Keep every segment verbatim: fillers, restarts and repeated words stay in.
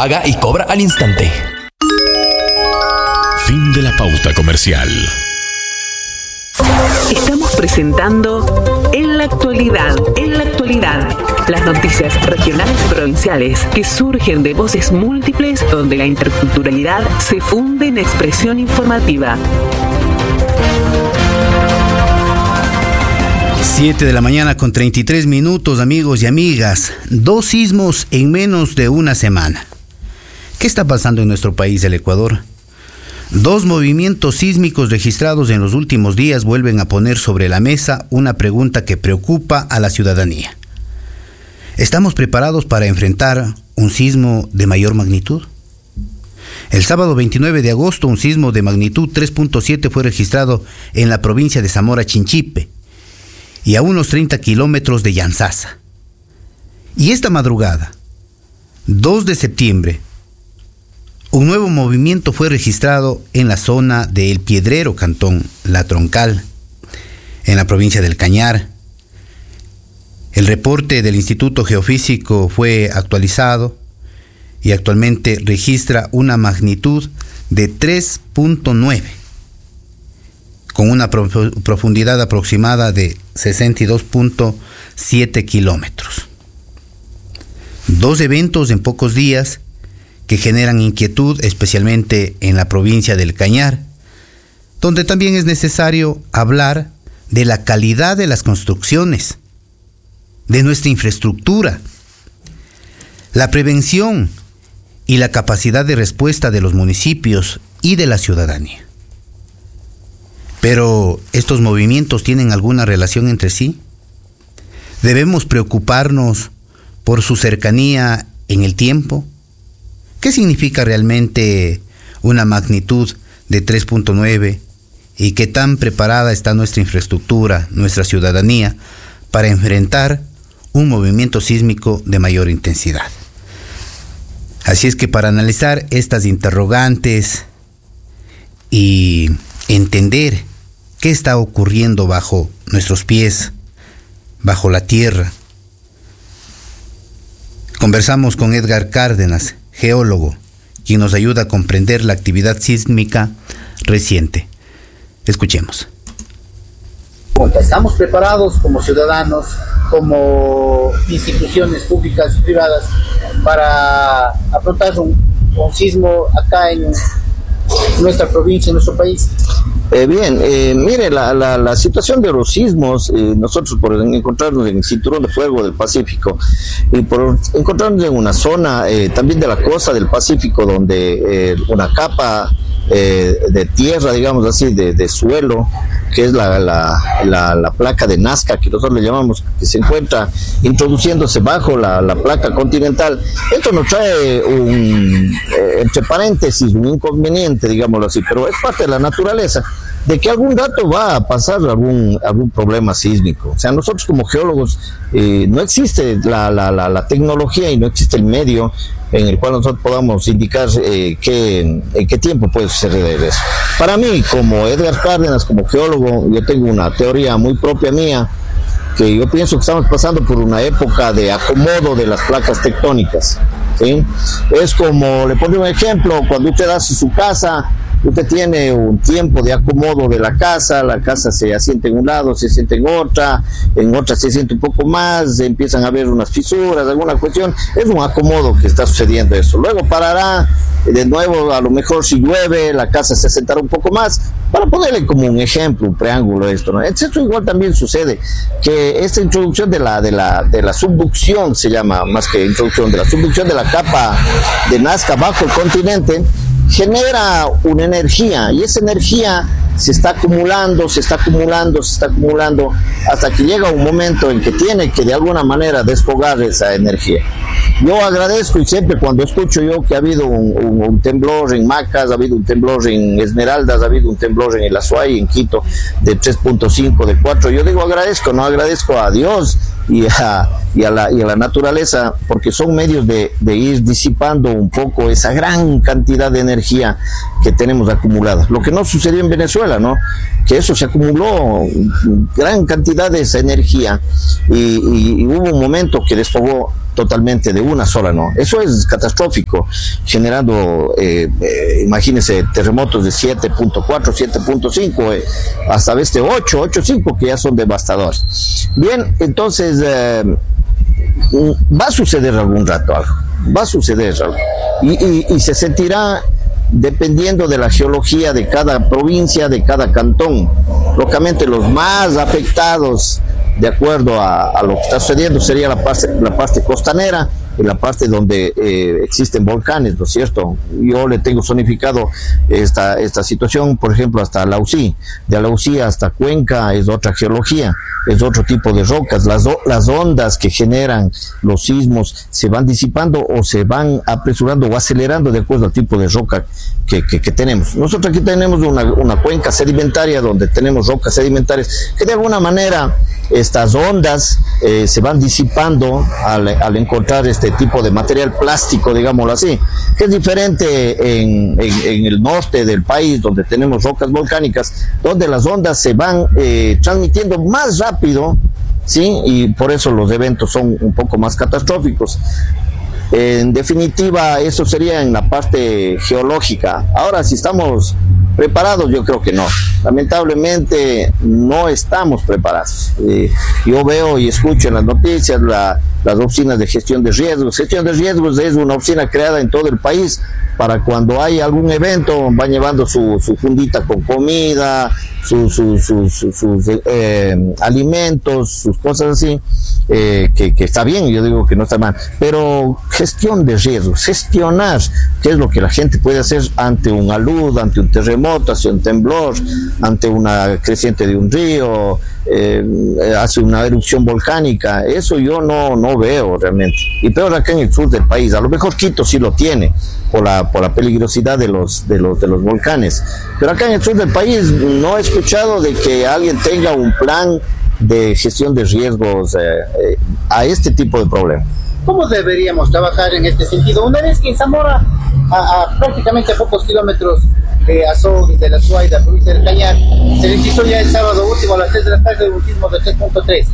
paga y cobra al instante. Fin de la pauta comercial. Estamos presentando En la Actualidad, En la Actualidad, las noticias regionales y provinciales que surgen de voces múltiples donde la interculturalidad se funde en expresión informativa. siete de la mañana con treinta y tres minutos, amigos y amigas. Dos sismos en menos de una semana. ¿Qué está pasando en nuestro país, el Ecuador? Dos movimientos sísmicos registrados en los últimos días vuelven a poner sobre la mesa una pregunta que preocupa a la ciudadanía. ¿Estamos preparados para enfrentar un sismo de mayor magnitud? El sábado veintinueve de agosto, un sismo de magnitud tres punto siete fue registrado en la provincia de Zamora Chinchipe y a unos treinta kilómetros de Yanzasa. Y esta madrugada, dos de septiembre, un nuevo movimiento fue registrado en la zona de El Piedrero, cantón La Troncal, en la provincia del Cañar. El reporte del Instituto Geofísico fue actualizado y actualmente registra una magnitud de tres punto nueve, con una profundidad aproximada de sesenta y dos punto siete kilómetros. Dos eventos en pocos días que generan inquietud, especialmente en la provincia del Cañar, donde también es necesario hablar de la calidad de las construcciones, de nuestra infraestructura, la prevención y la capacidad de respuesta de los municipios y de la ciudadanía. Pero, ¿estos movimientos tienen alguna relación entre sí? ¿Debemos preocuparnos por su cercanía en el tiempo? ¿Qué significa realmente una magnitud de tres punto nueve y qué tan preparada está nuestra infraestructura, nuestra ciudadanía, para enfrentar un movimiento sísmico de mayor intensidad? Así es que para analizar estas interrogantes y entender qué está ocurriendo bajo nuestros pies, bajo la tierra, conversamos con Edgar Cárdenas, geólogo, quien nos ayuda a comprender la actividad sísmica reciente. Escuchemos. Estamos preparados como ciudadanos, como instituciones públicas y privadas para afrontar un, un sismo acá en nuestra provincia, en nuestro país. Eh, bien, eh, mire, la, la, la situación de los sismos, eh, nosotros por encontrarnos en el cinturón de fuego del Pacífico y por encontrarnos en una zona eh, también de la costa del Pacífico donde eh, una capa eh, de tierra, digamos así, de, de suelo, que es la, la, la, la placa de Nazca, que nosotros le llamamos, que se encuentra introduciéndose bajo la, la placa continental. Esto nos trae un, eh, entre paréntesis, un inconveniente, digámoslo así, pero es parte de la naturaleza, de que algún rato va a pasar algún, algún problema sísmico. O sea, nosotros como geólogos, eh, no existe la, la, la, la tecnología y no existe el medio en el cual nosotros podamos indicar eh, qué, en qué tiempo puede suceder eso. Para mí, como Edgar Cárdenas, como geólogo, yo tengo una teoría muy propia mía, que yo pienso que estamos pasando por una época de acomodo de las placas tectónicas, ¿sí? Es como, le pongo un ejemplo, cuando usted hace su casa, usted tiene un tiempo de acomodo de la casa, la casa se asienta en un lado, se asienta en otra, en otra se asienta un poco más, empiezan a haber unas fisuras, alguna cuestión, es un acomodo que está sucediendo eso. Luego parará, de nuevo, a lo mejor si llueve, la casa se asentará un poco más, para ponerle como un ejemplo, un preámbulo esto, ¿no? Esto igual también sucede, que esta introducción de la, de la, de la subducción, se llama más que introducción, de la subducción de la capa de Nazca bajo el continente, genera una energía y esa energía se está acumulando, se está acumulando, se está acumulando hasta que llega un momento en que tiene que de alguna manera desfogar esa energía. Yo agradezco y siempre cuando escucho yo que ha habido un, un, un temblor en Macas, ha habido un temblor en Esmeraldas, ha habido un temblor en el Azuay, en Quito, de tres punto cinco, de cuatro, yo digo agradezco, no agradezco a Dios y a, y a la, y a la naturaleza, porque son medios de, de ir disipando un poco esa gran cantidad de energía que tenemos acumulada. Lo que no sucedió en Venezuela, ¿no? Que eso se acumuló gran cantidad de esa energía y, y, y hubo un momento que desfogó totalmente de una sola, ¿no? Eso es catastrófico, generando, eh, eh, imagínense, terremotos de siete punto cuatro, siete punto cinco, eh, hasta este ocho, ocho punto cinco, que ya son devastadores. Bien, entonces, eh, va a suceder algún rato algo, va a suceder algo, y, y, y se sentirá dependiendo de la geología de cada provincia, de cada cantón. Lógicamente los más afectados, de acuerdo a, a lo que está sucediendo, sería la parte, la parte costanera, en la parte donde eh, existen volcanes, ¿no es cierto? Yo le tengo zonificado esta, esta situación, por ejemplo, hasta Lausí. De Lausí hasta Cuenca es otra geología, es otro tipo de rocas. Las, las ondas que generan los sismos se van disipando o se van apresurando o acelerando de acuerdo al tipo de roca que, que, que tenemos. Nosotros aquí tenemos una, una cuenca sedimentaria donde tenemos rocas sedimentarias que de alguna manera estas ondas eh, se van disipando al, al encontrar este tipo de material plástico, digámoslo así, que es diferente en, en, en el norte del país, donde tenemos rocas volcánicas, donde las ondas se van eh, transmitiendo más rápido, ¿sí? Y por eso los eventos son un poco más catastróficos. En definitiva, eso sería en la parte geológica. Ahora, si estamos preparados, yo creo que no. Lamentablemente no estamos preparados. Eh, yo veo y escucho en las noticias la, las oficinas de gestión de riesgos. Gestión de riesgos es una oficina creada en todo el país para cuando hay algún evento, van llevando su, su fundita con comida, sus su, su, su, su, eh, alimentos, sus cosas así, eh, que, que está bien, yo digo que no está mal, pero gestión de riesgos, gestionar qué es lo que la gente puede hacer ante un alud, ante un terremoto, ante un temblor, ante una creciente de un río, eh, hace una erupción volcánica. Eso yo no, no veo realmente, y peor acá en el sur del país. A lo mejor Quito sí lo tiene por la, por la peligrosidad de los, de los, de los volcanes, pero acá en el sur del país no he escuchado de que alguien tenga un plan de gestión de riesgos eh, eh, a este tipo de problemas. ¿Cómo deberíamos trabajar en este sentido? Una vez que en Zamora, a, a prácticamente a pocos kilómetros de Azul y de la Suaida, provincia del Cañar, se registró ya el sábado último a las tres de la tarde un sismo de tres punto tres.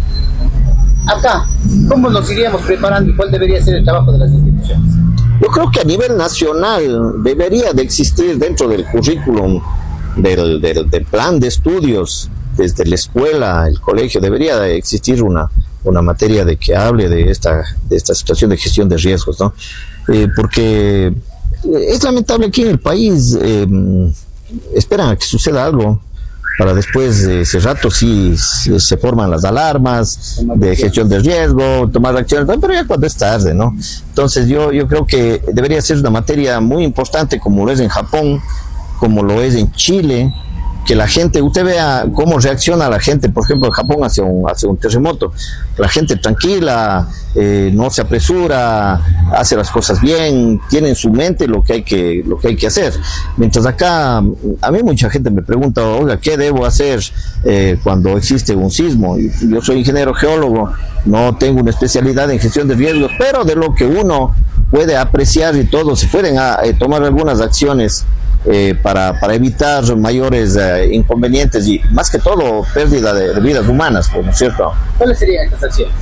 Acá, ¿cómo nos iríamos preparando y cuál debería ser el trabajo de las instituciones? Yo creo que a nivel nacional debería de existir dentro del currículum del, del, del plan de estudios, desde la escuela, el colegio, debería de existir una, una materia de que hable de esta, de esta situación de gestión de riesgos, ¿no? Eh, porque es lamentable aquí en el país, eh, esperan a que suceda algo para después de ese rato sí se, se forman las alarmas de gestión de riesgo, tomar acciones, pero ya cuando es tarde, ¿no? Entonces yo, yo creo que debería ser una materia muy importante, como lo es en Japón, como lo es en Chile, que la gente, usted vea cómo reacciona la gente, por ejemplo, en Japón hacia un, hacia un terremoto, la gente tranquila, eh, no se apresura, hace las cosas bien, tiene en su mente lo que hay que, lo que hay que hacer. Mientras acá, a mí mucha gente me pregunta, oiga, ¿qué debo hacer eh, cuando existe un sismo? Yo soy ingeniero geólogo, no tengo una especialidad en gestión de riesgos, pero de lo que uno puede apreciar y todo, se pueden a, eh, tomar algunas acciones Eh, para, para evitar mayores eh, inconvenientes y más que todo pérdida de, de vidas humanas, ¿no es cierto? ¿Cuáles serían estas acciones?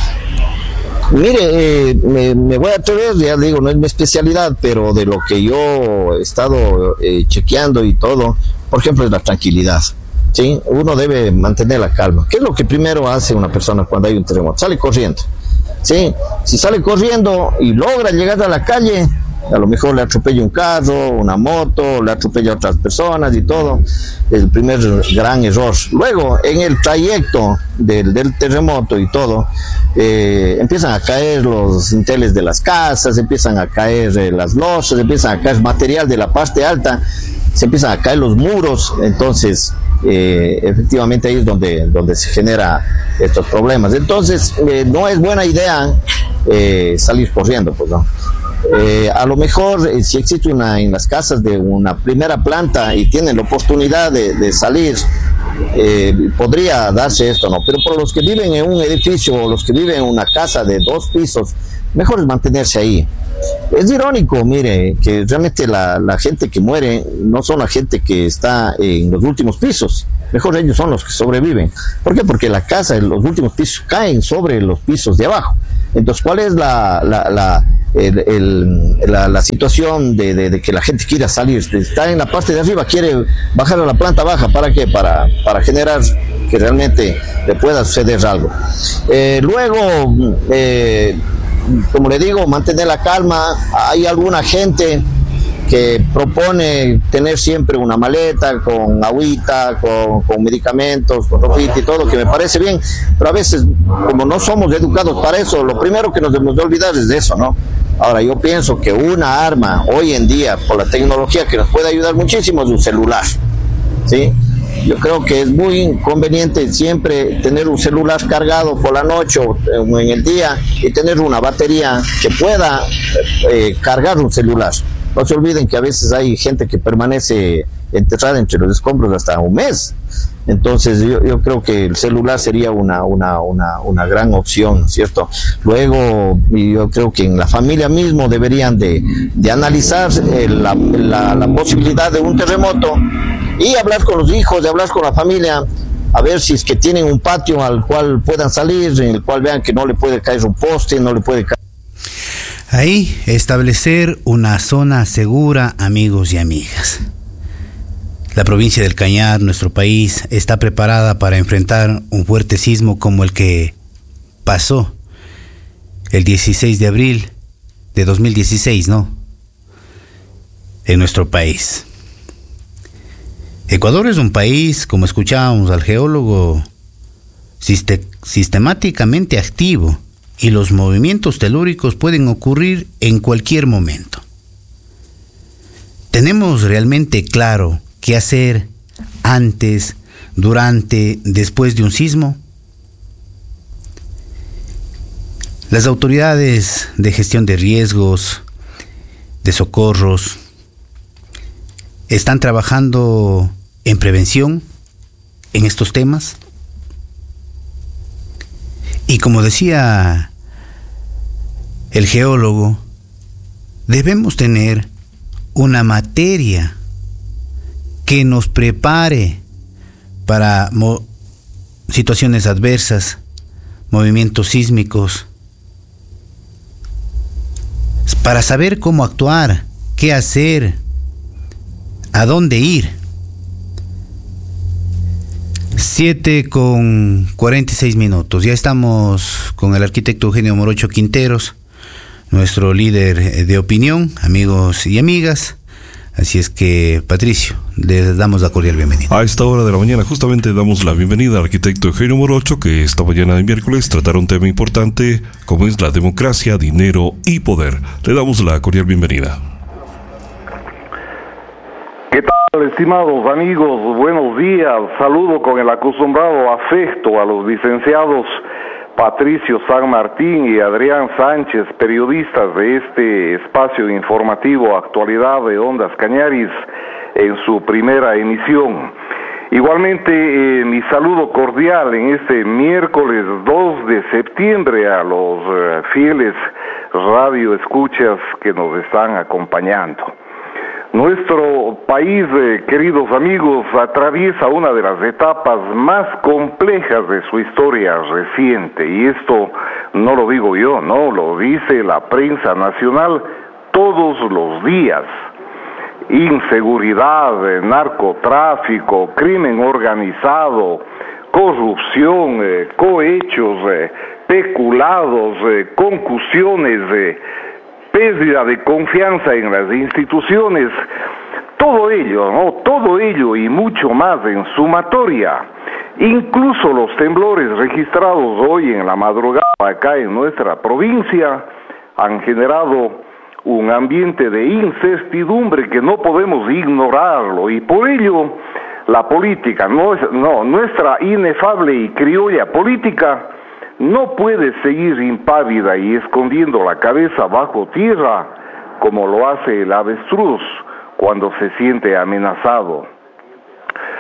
Mire, eh, me, me voy a atrever, ya digo, no es mi especialidad, pero de lo que yo he estado eh, chequeando y todo, por ejemplo, es la tranquilidad, ¿sí? Uno debe mantener la calma. ¿Qué es lo que primero hace una persona cuando hay un terremoto? Sale corriendo, ¿sí? Si sale corriendo y logra llegar a la calle, a lo mejor le atropella un carro, una moto, le atropella a otras personas y todo, el primer gran error. Luego, en el trayecto del, del terremoto y todo, eh, empiezan a caer los dinteles de las casas, empiezan a caer eh, las losas, empiezan a caer material de la parte alta, se empiezan a caer los muros, entonces eh, efectivamente ahí es donde, donde se genera estos problemas. Entonces, eh, no es buena idea eh, salir corriendo, pues no. Eh, a lo mejor eh, si existe una en las casas de una primera planta y tienen la oportunidad de, de salir eh, podría darse esto, ¿no? Pero por los que viven en un edificio o los que viven en una casa de dos pisos, mejor es mantenerse ahí. Es irónico, mire, que realmente la, la gente que muere no son la gente que está en los últimos pisos, mejor ellos son los que sobreviven. ¿Por qué? Porque la casa, los últimos pisos caen sobre los pisos de abajo. Entonces, ¿cuál es la, la, la, el, el, la, la situación de, de, de que la gente quiera salir? Está en la parte de arriba, quiere bajar a la planta baja, ¿para qué? Para, para generar que realmente le pueda suceder algo. Eh, luego, eh, como le digo, mantener la calma. Hay alguna gente que propone tener siempre una maleta con agüita, con, con medicamentos, con ropita y todo, que me parece bien, pero a veces, como no somos educados para eso, lo primero que nos debemos de olvidar es de eso, ¿no? Ahora, yo pienso que una arma, hoy en día, por la tecnología que nos puede ayudar muchísimo, es un celular, ¿sí? Yo creo que es muy conveniente siempre tener un celular cargado por la noche o en el día y tener una batería que pueda eh, cargar un celular. No se olviden que a veces hay gente que permanece enterrada entre los escombros hasta un mes. Entonces yo, yo creo que el celular sería una, una, una, una gran opción, ¿cierto? Luego yo creo que en la familia mismo deberían de, de analizar eh, la, la, la posibilidad de un terremoto y hablar con los hijos, de hablar con la familia, a ver si es que tienen un patio al cual puedan salir, en el cual vean que no le puede caer un poste, no le puede caer. Ahí, establecer una zona segura, amigos y amigas. La provincia del Cañar, nuestro país, está preparada para enfrentar un fuerte sismo como el que pasó el dieciséis de abril de dos mil dieciséis, ¿no? En nuestro país. Ecuador es un país, como escuchábamos al geólogo, siste- sistemáticamente activo, y los movimientos telúricos pueden ocurrir en cualquier momento. ¿Tenemos realmente claro qué hacer antes, durante, después de un sismo? Las autoridades de gestión de riesgos, de socorros, están trabajando en prevención en estos temas. Y como decía el geólogo, debemos tener una materia que nos prepare para mo- situaciones adversas, movimientos sísmicos, para saber cómo actuar, qué hacer, a dónde ir. Siete con cuarenta y seis minutos. Ya estamos con el arquitecto Eugenio Morocho Quinteros, nuestro líder de opinión, amigos y amigas. Así es que, Patricio, les damos la cordial bienvenida. A esta hora de la mañana justamente damos la bienvenida al arquitecto Eugenio Morocho, que esta mañana de miércoles tratará un tema importante como es la democracia, dinero y poder. Le damos la cordial bienvenida. ¿Qué tal, estimados amigos? Buenos días. Saludo con el acostumbrado afecto a los licenciados Patricio San Martín y Adrián Sánchez, periodistas de este espacio informativo Actualidad de Ondas Cañaris, en su primera emisión. Igualmente, eh, mi saludo cordial en este miércoles dos de septiembre a los eh, fieles radioescuchas que nos están acompañando. Nuestro país, eh, queridos amigos, atraviesa una de las etapas más complejas de su historia reciente, y esto no lo digo yo, no, lo dice la prensa nacional todos los días. Inseguridad, eh, narcotráfico, crimen organizado, corrupción, eh, cohechos, eh, peculados, eh, concusiones, eh, pérdida de confianza en las instituciones, todo ello, ¿no? Todo ello y mucho más en sumatoria. Incluso los temblores registrados hoy en la madrugada acá en nuestra provincia han generado un ambiente de incertidumbre que no podemos ignorarlo, y por ello la política, no, no, nuestra inefable y criolla política no puede seguir impávida y escondiendo la cabeza bajo tierra como lo hace el avestruz cuando se siente amenazado.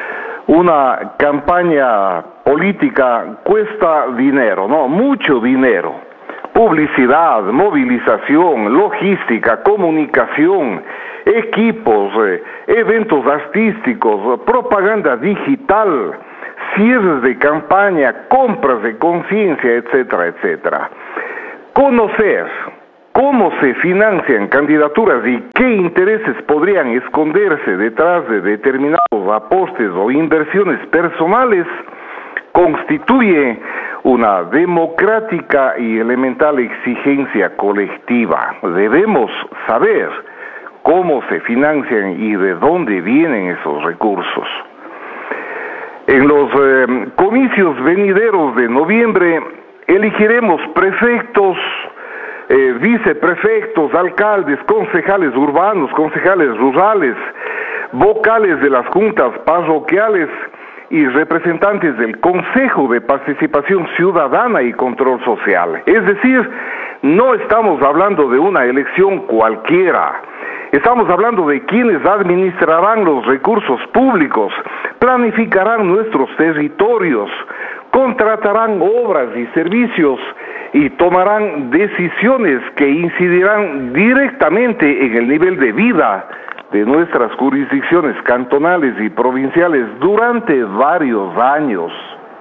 una campaña política cuesta dinero, ¿no? Mucho dinero. Publicidad, movilización, logística, comunicación, equipos, eh, eventos artísticos, propaganda digital, cierres de campaña, compras de conciencia, etcétera, etcétera. Conocer cómo se financian candidaturas y qué intereses podrían esconderse detrás de determinados aportes o inversiones personales constituye una democrática y elemental exigencia colectiva. Debemos saber cómo se financian y de dónde vienen esos recursos. En los eh, comicios venideros de noviembre elegiremos prefectos, eh, viceprefectos, alcaldes, concejales urbanos, concejales rurales, vocales de las juntas parroquiales y representantes del Consejo de Participación Ciudadana y Control Social. Es decir, no estamos hablando de una elección cualquiera. Estamos hablando de quienes administrarán los recursos públicos, planificarán nuestros territorios, contratarán obras y servicios y tomarán decisiones que incidirán directamente en el nivel de vida de nuestras jurisdicciones cantonales y provinciales durante varios años.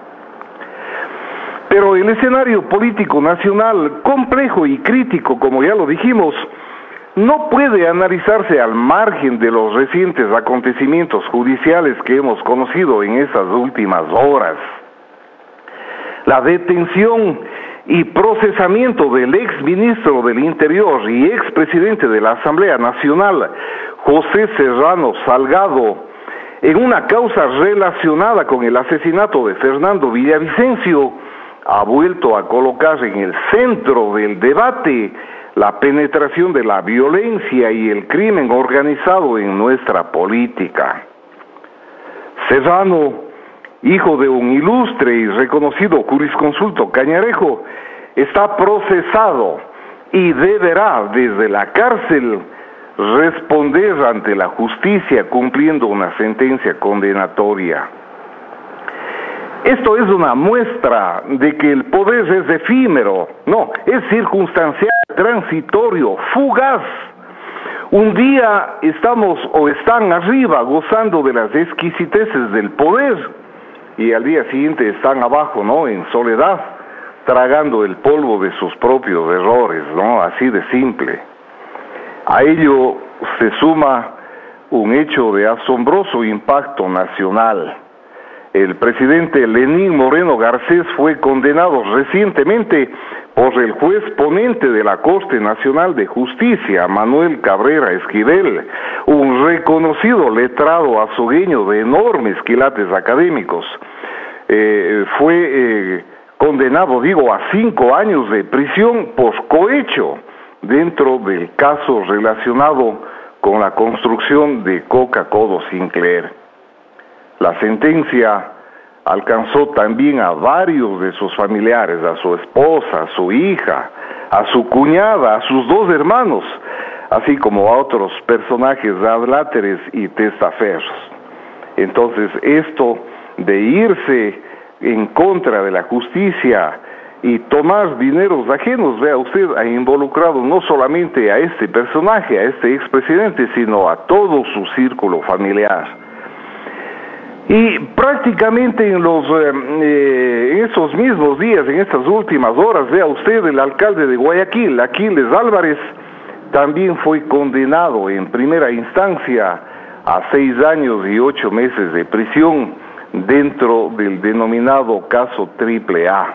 Pero el escenario político nacional, complejo y crítico, como ya lo dijimos, no puede analizarse al margen de los recientes acontecimientos judiciales que hemos conocido en estas últimas horas. La detención y procesamiento del ex ministro del Interior y ex presidente de la Asamblea Nacional, José Serrano Salgado, en una causa relacionada con el asesinato de Fernando Villavicencio, ha vuelto a colocar en el centro del debate la penetración de la violencia y el crimen organizado en nuestra política. Serrano, hijo de un ilustre y reconocido jurisconsulto cañarejo, está procesado y deberá desde la cárcel responder ante la justicia cumpliendo una sentencia condenatoria. Esto es una muestra de que el poder es efímero, no, es circunstancial, transitorio, fugaz. Un día estamos o están arriba gozando de las exquisiteces del poder y al día siguiente están abajo, ¿no?, en soledad, tragando el polvo de sus propios errores, ¿no?, así de simple. A ello se suma un hecho de asombroso impacto nacional. El presidente Lenín Moreno Garcés fue condenado recientemente por el juez ponente de la Corte Nacional de Justicia, Manuel Cabrera Esquivel, un reconocido letrado azogueño de enormes quilates académicos. Eh, fue eh, condenado, digo, a cinco años de prisión por cohecho dentro del caso relacionado con la construcción de Coca-Codo Sinclair. La sentencia alcanzó también a varios de sus familiares, a su esposa, a su hija, a su cuñada, a sus dos hermanos, así como a otros personajes adláteres y testaferros. Entonces, esto de irse en contra de la justicia y tomar dineros ajenos, vea usted, ha involucrado no solamente a este personaje, a este expresidente, sino a todo su círculo familiar. Y prácticamente en los eh, en esos mismos días, en estas últimas horas, vea usted, el alcalde de Guayaquil, Aquiles Álvarez, también fue condenado en primera instancia a seis años y ocho meses de prisión dentro del denominado caso Triple A.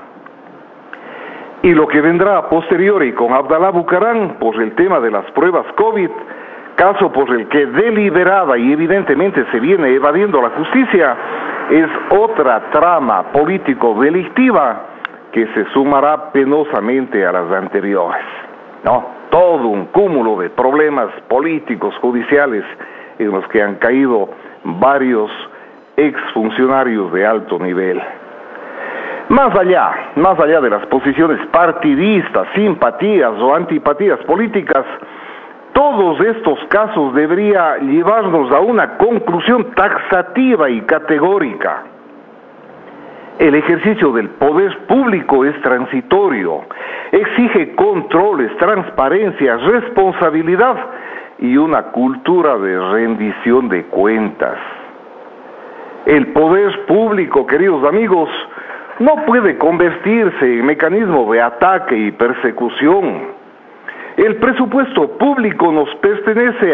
Y lo que vendrá a posteriori con Abdalá Bucarán por el tema de las pruebas COVID, caso por el que deliberada y evidentemente se viene evadiendo la justicia, es otra trama político-delictiva que se sumará penosamente a las anteriores, ¿no? Todo un cúmulo de problemas políticos, judiciales, en los que han caído varios exfuncionarios de alto nivel. Más allá, más allá de las posiciones partidistas, simpatías o antipatías políticas, todos estos casos debería llevarnos a una conclusión taxativa y categórica. El ejercicio del poder público es transitorio, exige controles, transparencia, responsabilidad y una cultura de rendición de cuentas. El poder público, queridos amigos, no puede convertirse en mecanismo de ataque y persecución. El presupuesto público nos pertenece